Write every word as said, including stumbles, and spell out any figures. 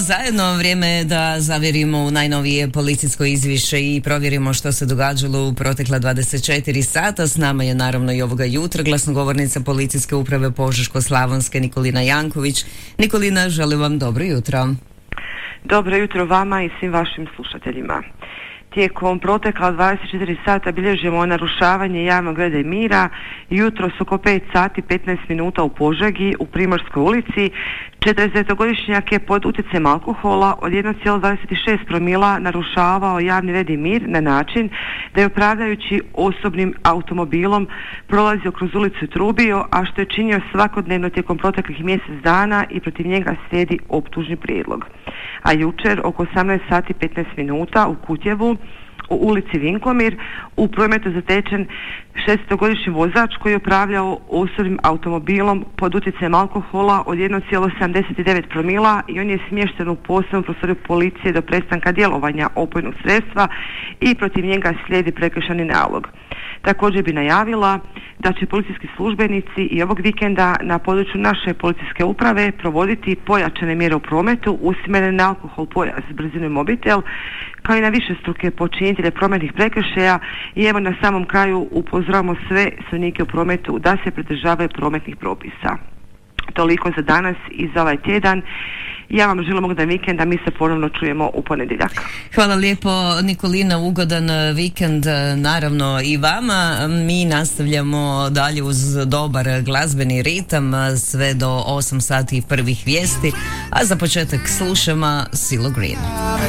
Zajedno vrijeme je da zavjerimo u najnovije policijsko izvješće i provjerimo što se događalo u protekla dvadeset četiri sata. S nama je naravno i ovoga jutra glasnogovornica Policijske uprave Požeško-slavonske Nikolina Janković. Nikolina, želim vam dobro jutro. Dobro jutro vama i svim vašim slušateljima. Tijekom protekla dvadeset četiri sata bilježimo narušavanje javnog reda i mira. Jutros oko pet sati petnaest minuta u Požegi u Primorskoj ulici četrdesetogodišnjak je pod utjecajem alkohola od jedan zarez dvadeset šest promila narušavao javni red i mir na način da je upravljajući osobnim automobilom prolazio kroz ulicu i trubio, a što je činio svakodnevno tijekom proteklih mjesec dana i protiv njega slijedi optužni prijedlog. A jučer oko osamnaest sati petnaest minuta u Kutjevu u ulici Vinkomir u prometu zatečen šestogodišnji vozač koji je upravljao osobnim automobilom pod utjecajem alkohola od jedan zarez sedamdeset devet promila i on je smješten u posebnu prostoriju policije do prestanka djelovanja opojnog sredstva i protiv njega slijedi prekršajni nalog. Također bi najavila da će policijski službenici i ovog vikenda na području naše policijske uprave provoditi pojačane mjere u prometu usmjerene na alkohol, pojas, brzinu i mobitel, kao i na višestruke počinitelje prometnih prekršaja. I evo na samom kraju upozoravamo sve sudionike u prometu da se pridržavaju prometnih propisa. Toliko za danas i za ovaj tjedan. Ja vam želim ugodan vikend, a mi se ponovno čujemo u ponedjeljak. Hvala lijepo Nikolina, ugodan vikend naravno i vama. Mi nastavljamo dalje uz dobar glazbeni ritam sve do osam sati prvih vijesti, a za početak slušamo Silo Green.